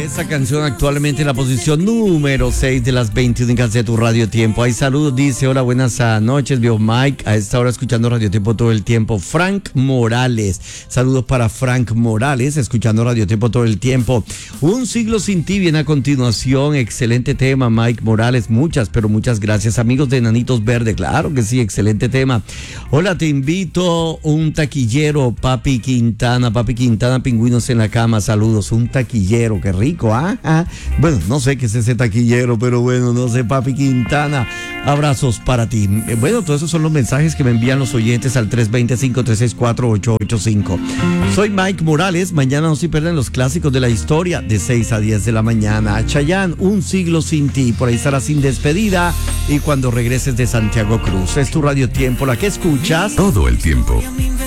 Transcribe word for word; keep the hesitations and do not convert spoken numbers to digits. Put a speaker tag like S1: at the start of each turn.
S1: Esa canción actualmente en la posición número seis de las veinte únicas de tu Radio Tiempo. Hay saludos, dice, hola, buenas noches, vio Mike, a esta hora escuchando Radio Tiempo todo el tiempo. Frank Morales, saludos para Frank Morales, escuchando Radio Tiempo todo el tiempo. Un siglo sin ti viene a continuación, excelente tema, Mike Morales, muchas, pero muchas gracias, amigos de Nanitos Verde, claro que sí, excelente tema. Hola, te invito un taquillero, Papi Quintana, Papi Quintana, Pingüinos en la Cama, saludos, un taquillero, qué rico, ¿ah? ¿ah? Bueno, no sé qué es ese taquillero, pero bueno, no sé, Papi Quintana, abrazos para ti. Bueno, todos esos son los mensajes que me envían los oyentes al tres dos cero, cinco tres seis cuatro, ocho ocho cinco. Soy Mike Morales, mañana no se pierdan los clásicos de la historia de seis a diez de la mañana. Chayanne, un siglo sin ti, por ahí estará sin despedida y cuando regreses de Santiago Cruz. Es tu Radio Tiempo, la que escuchas
S2: todo el tiempo.